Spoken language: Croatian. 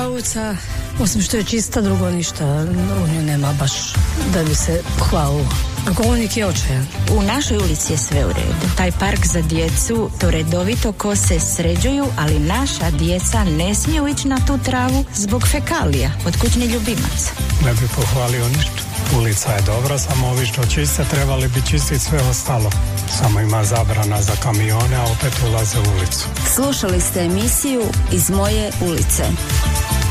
ulica, osim što je čista, drugo ništa u nju nema baš da bi se hvalilo. Govornik je očajan. U našoj ulici je sve u redu. Taj park za djecu, to redovito kose sređuju, ali naša djeca ne smiju ići na tu travu zbog fekalija od kućnih ljubimaca. Ne bi pohvalio ništa. Ulica je dobra, samo ovi što čiste trebali bi čistiti sve ostalo. Samo ima zabrana za kamione, a opet ulaze u ulicu. Slušali ste emisiju Iz moje ulice.